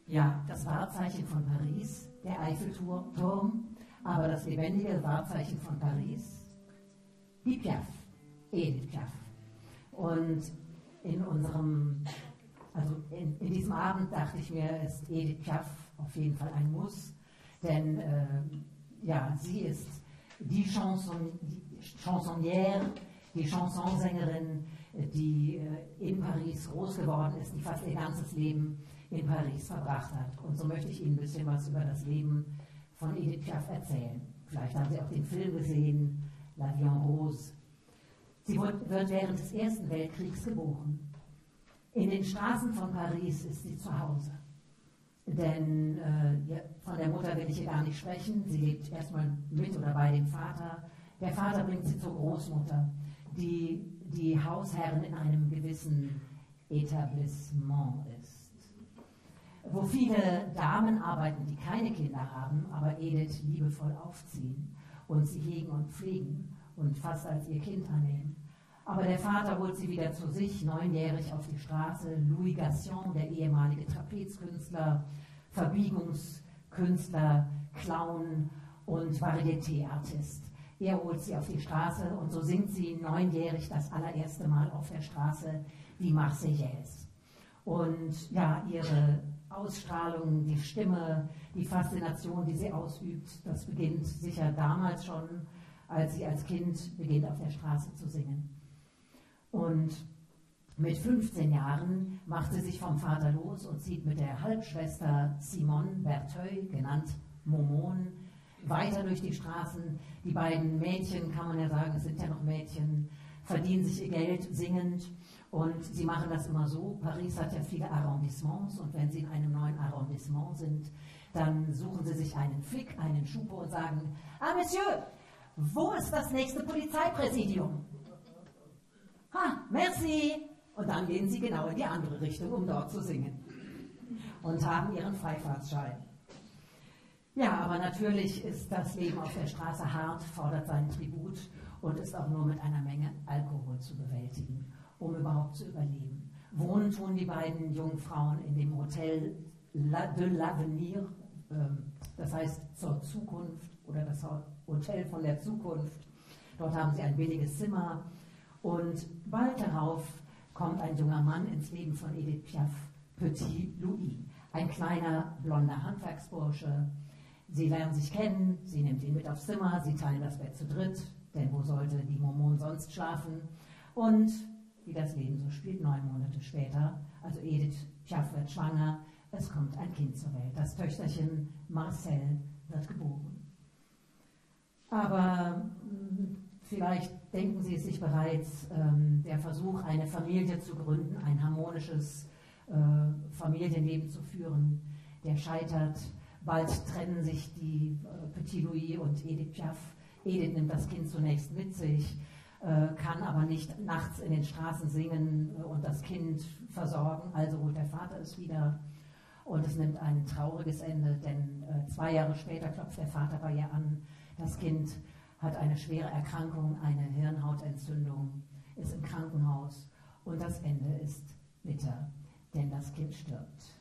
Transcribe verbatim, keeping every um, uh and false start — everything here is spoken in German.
Ja, das Wahrzeichen von Paris, der Eiffelturm, aber das lebendige Wahrzeichen von Paris, die Piaf, Edith Piaf. Und in unserem, also in, in diesem Abend dachte ich mir, ist Edith Piaf auf jeden Fall ein Muss, denn äh, ja, sie ist die, Chanson, die Chansonnière, die Chansonsängerin, die äh, in Paris groß geworden ist, die fast ihr ganzes Leben in Paris verbracht hat. Und so möchte ich Ihnen ein bisschen was über das Leben von Edith Piaf erzählen. Vielleicht haben Sie auch den Film gesehen, La Vie en Rose. Sie wird während des Ersten Weltkriegs geboren. In den Straßen von Paris ist sie zu Hause. Denn äh, von der Mutter will ich hier gar nicht sprechen. Sie lebt erstmal mit oder bei dem Vater. Der Vater bringt sie zur Großmutter, die die Hausherrin in einem gewissen Etablissement ist, wo viele Damen arbeiten, die keine Kinder haben, aber Edith liebevoll aufziehen und sie hegen und pflegen und fast als ihr Kind annehmen. Aber der Vater holt sie wieder zu sich, neunjährig auf die Straße. Louis Gassion, der ehemalige Trapezkünstler, Verbiegungskünstler, Clown und Varieté-Artist. Er holt sie auf die Straße und so singt sie neunjährig das allererste Mal auf der Straße die Marseillaise. Und ja, ihre Ausstrahlung, die Stimme, die Faszination, die sie ausübt, das beginnt sicher damals schon, als sie als Kind beginnt auf der Straße zu singen. Und mit fünfzehn Jahren macht sie sich vom Vater los und zieht mit der Halbschwester Simone Bertheuil, genannt Momone, weiter durch die Straßen. Die beiden Mädchen, kann man ja sagen, es sind ja noch Mädchen, verdienen sich ihr Geld singend. Und sie machen das immer so. Paris hat ja viele Arrondissements und wenn sie in einem neuen Arrondissement sind, dann suchen sie sich einen Flick, einen Schupo und sagen: Ah, Monsieur, wo ist das nächste Polizeipräsidium? Ha, merci! Und dann gehen sie genau in die andere Richtung, um dort zu singen. Und haben ihren Freifahrtsschein. Ja, aber natürlich ist das Leben auf der Straße hart, fordert seinen Tribut und ist auch nur mit einer Menge Alkohol zu bewältigen, um überhaupt zu überleben. Wohnen tun die beiden Jungfrauen in dem Hotel de l'Avenir, das heißt zur Zukunft oder das Hotel von der Zukunft. Dort haben sie ein billiges Zimmer und bald darauf kommt ein junger Mann ins Leben von Edith Piaf, Petit Louis, ein kleiner blonder Handwerksbursche. Sie lernen sich kennen, sie nimmt ihn mit aufs Zimmer, sie teilen das Bett zu dritt, denn wo sollte die Momone sonst schlafen? Und wie das Leben so spielt, neun Monate später, also Edith Piaf wird schwanger, es kommt ein Kind zur Welt. Das Töchterchen Marcel wird geboren. Aber mh, vielleicht denken Sie es sich bereits, ähm, der Versuch, eine Familie zu gründen, ein harmonisches äh, Familienleben zu führen, der scheitert. Bald trennen sich die äh, Petit Louis und Edith Piaf. Edith nimmt das Kind zunächst mit sich, äh, kann aber nicht nachts in den Straßen singen äh, und das Kind versorgen, also holt der Vater es wieder. Und es nimmt ein trauriges Ende, denn äh, zwei Jahre später klopft der Vater bei ihr an. Das Kind hat eine schwere Erkrankung, eine Hirnhautentzündung, ist im Krankenhaus und das Ende ist bitter, denn das Kind stirbt.